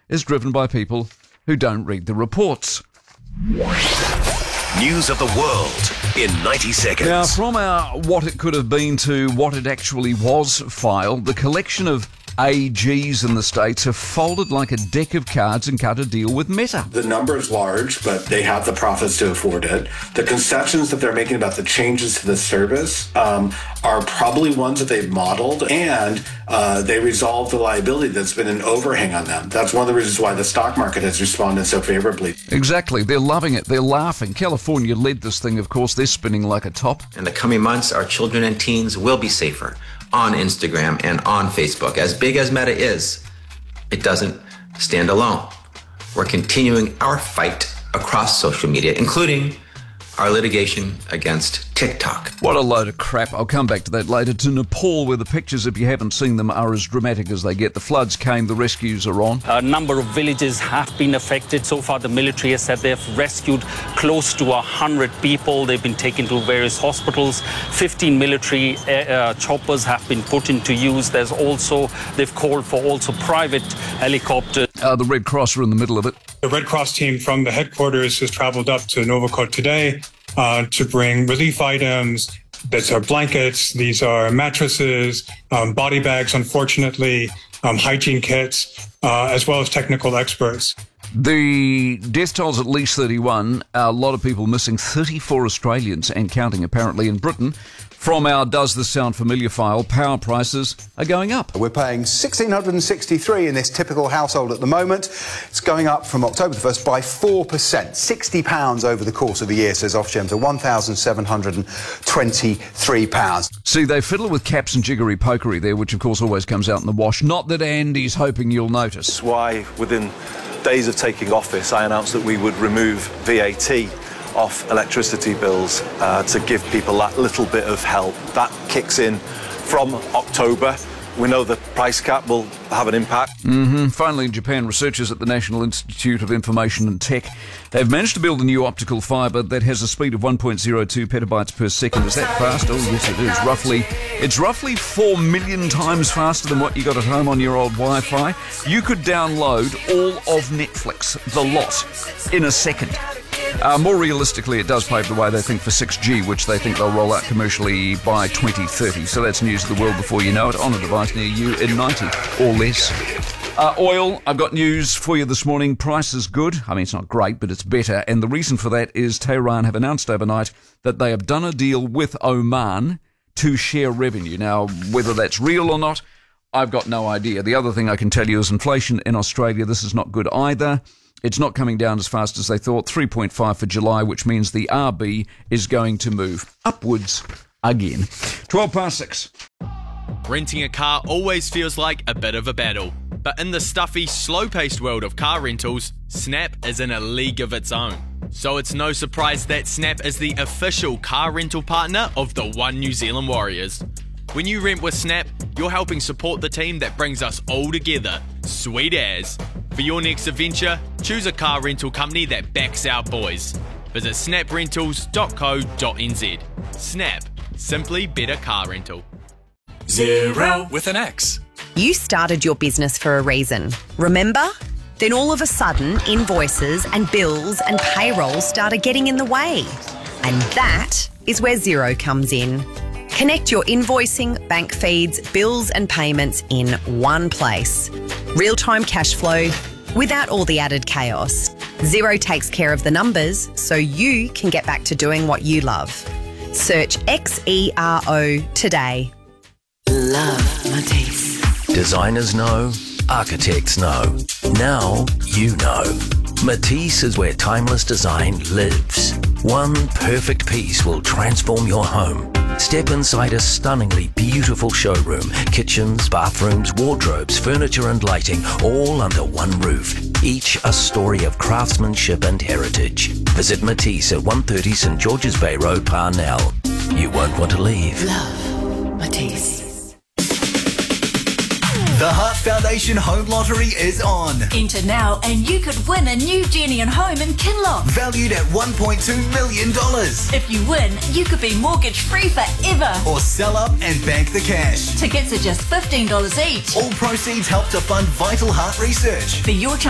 is driven by people who don't read the reports. News of the world in 90 seconds. Now, from our what it could have been to what it actually was file, the collection of AGs in the States have folded like a deck of cards and cut a deal with Meta. The number is large, but they have the profits to afford it. The concessions that they're making about the changes to the service are probably ones that they've modeled, and they resolve the liability that's been an overhang on them. That's one of the reasons why the stock market has responded so favorably. Exactly. They're loving it. They're laughing. California led this thing, of course. They're spinning like a top. In the coming months, our children and teens will be safer on Instagram and on Facebook. As big as Meta is, it doesn't stand alone. We're continuing our fight across social media, including our litigation against TikTok. What a load of crap. I'll come back to that later. To Nepal, where the pictures, if you haven't seen them, are as dramatic as they get. The floods came, the rescues are on. A number of villages have been affected. So far, the military has said they've rescued close to 100 people. They've been taken to various hospitals. 15 military choppers have been put into use. They've called for also private helicopters. The Red Cross are in the middle of it. The Red Cross team from the headquarters has traveled up to Novikot today to bring relief items. These are blankets, these are mattresses, body bags, unfortunately, hygiene kits, as well as technical experts. The death toll's at least 31. A lot of people missing, 34 Australians and counting apparently in Britain. From our Does This Sound Familiar file, power prices are going up. We're paying $1,663 in this typical household at the moment. It's going up from October the 1st by 4%. £60 over the course of a year, says Ofgem, to £1,723. See, they fiddle with caps and jiggery pokery there, which of course always comes out in the wash. Not that Andy's hoping you'll notice. That's why within days of taking office, I announced that we would remove VAT off electricity bills to give people that little bit of help. That kicks in from October. We know the price cap will have an impact. Finally, in Japan, researchers at the National Institute of Information and Tech have managed to build a new optical fibre that has a speed of 1.02 petabytes per second. Is that fast? Oh, yes, it is. It's roughly 4 million times faster than what you got at home on your old Wi-Fi. You could download all of Netflix, the lot, in a second. More realistically, it does pave the way, they think, for 6G, which they think they'll roll out commercially by 2030. So that's news of the world before you know it, on a device near you in 90 or less. Oil, I've got news for you this morning. Price is good. I mean, it's not great, but it's better. And the reason for that is Tehran have announced overnight that they have done a deal with Oman to share revenue. Now, whether that's real or not, I've got no idea. The other thing I can tell you is inflation in Australia. This is not good either. It's not coming down as fast as they thought. 3.5 for July, which means the RB is going to move upwards again. 6:12. Renting a car always feels like a bit of a battle. But in the stuffy, slow-paced world of car rentals, Snap is in a league of its own. So it's no surprise that Snap is the official car rental partner of the One New Zealand Warriors. When you rent with Snap, you're helping support the team that brings us all together. Sweet as. For your next adventure, choose a car rental company that backs our boys. Visit snaprentals.co.nz. Snap. Simply better car rental. Zero with an X. You started your business for a reason, remember? Then all of a sudden, invoices and bills and payroll started getting in the way. And that is where Xero comes in. Connect your invoicing, bank feeds, bills and payments in one place. Real-time cash flow without all the added chaos. Xero takes care of the numbers so you can get back to doing what you love. Search XERO today. Love Matisse. Designers know, architects know. Now you know. Matisse is where timeless design lives. One perfect piece will transform your home. Step inside a stunningly beautiful showroom. Kitchens, bathrooms, wardrobes, furniture and lighting, all under one roof. Each a story of craftsmanship and heritage. Visit Matisse at 130 St George's Bay Road, Parnell. You won't want to leave. Love Matisse. The Heart Foundation Home Lottery is on. Enter now and you could win a new Genian home in Kinloch. Valued at $1.2 million. If you win, you could be mortgage-free forever. Or sell up and bank the cash. Tickets are just $15 each. All proceeds help to fund vital heart research. For your